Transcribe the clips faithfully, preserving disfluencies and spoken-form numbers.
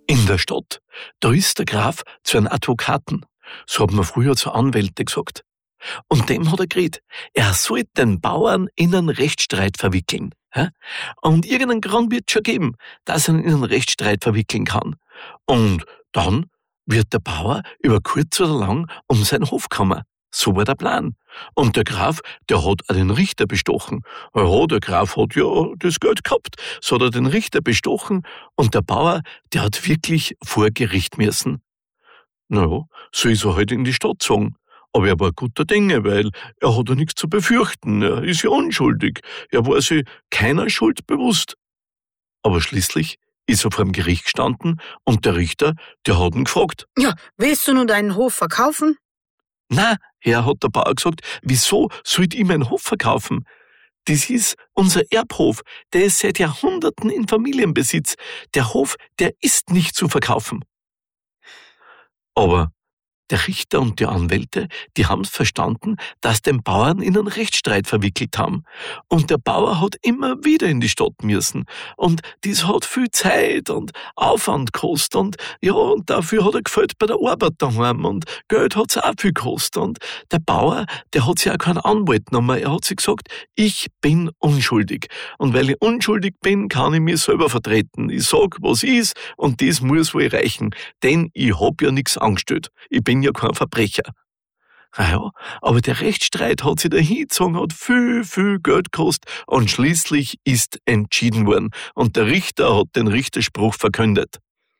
In der Stadt, da ist der Graf zu einem Advokaten. So hat man früher zu Anwälte gesagt. Und dem hat er geredet, er sollte den Bauern in einen Rechtsstreit verwickeln. hä? Und irgendeinen Grund wird es schon geben, dass er ihn in einen Rechtsstreit verwickeln kann. Und dann wird der Bauer über kurz oder lang um seinen Hof kommen. So war der Plan. Und der Graf, der hat auch den Richter bestochen. Ja, der Graf hat ja das Geld gehabt. So hat er den Richter bestochen und der Bauer, der hat wirklich vor Gericht müssen. Naja, so ist er halt in die Stadt gezogen. Aber er war guter Dinge, weil er hat ja nichts zu befürchten. Er ist ja unschuldig. Er war sich keiner Schuld bewusst. Aber schließlich ist er vor dem Gericht gestanden und der Richter, der hat ihn gefragt. Ja, willst du nun deinen Hof verkaufen? Na, Herr, hat der Bauer gesagt, wieso sollt ich meinen Hof verkaufen? Das ist unser Erbhof, der ist seit Jahrhunderten in Familienbesitz. Der Hof, der ist nicht zu verkaufen. Aber der Richter und die Anwälte, die haben verstanden, dass den Bauern in einen Rechtsstreit verwickelt haben. Und der Bauer hat immer wieder in die Stadt müssen. Und das hat viel Zeit und Aufwand gekostet. Und ja, und dafür hat er gefällt bei der Arbeit daheim. Und Geld hat's auch viel gekostet. Und der Bauer, der hat sich auch keinen Anwalt genommen. Er hat sich gesagt, ich bin unschuldig. Und weil ich unschuldig bin, kann ich mich selber vertreten. Ich sag, was ist, und das muss wohl reichen. Denn ich hab ja nichts angestellt. Ich bin ja kein Verbrecher. Naja, aber der Rechtsstreit hat sich da hingezogen, hat viel, viel Geld gekostet und schließlich ist entschieden worden und der Richter hat den Richterspruch verkündet.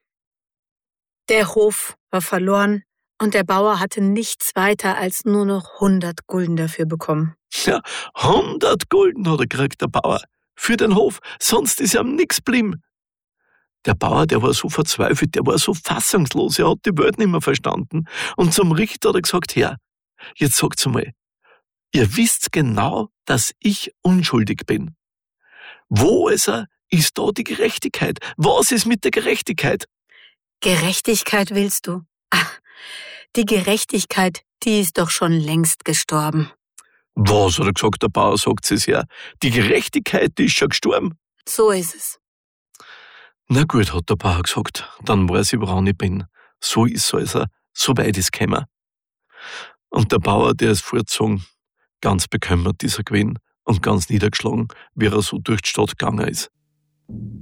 Der Hof war verloren und der Bauer hatte nichts weiter als nur noch hundert Gulden dafür bekommen. Ja, hundert Gulden hat er gekriegt, der Bauer, für den Hof, sonst ist ihm nichts geblieben. Der Bauer, der war so verzweifelt, der war so fassungslos, er hat die Welt nicht mehr verstanden. Und zum Richter hat er gesagt, Herr, jetzt sagt's mal, ihr wisst genau, dass ich unschuldig bin. Wo also ist da die Gerechtigkeit? Was ist mit der Gerechtigkeit? Gerechtigkeit willst du? Ach, die Gerechtigkeit, die ist doch schon längst gestorben. Was, hat er gesagt, der Bauer, sagt es her. Die Gerechtigkeit, die ist schon gestorben. So ist es. Na gut, hat der Bauer gesagt, dann weiß ich, woran ich bin. So ist also, so weit ist gekommen. Und der Bauer, der ist fortgezogen, ganz bekümmert ist er gewesen und ganz niedergeschlagen, wie er so durch die Stadt gegangen ist.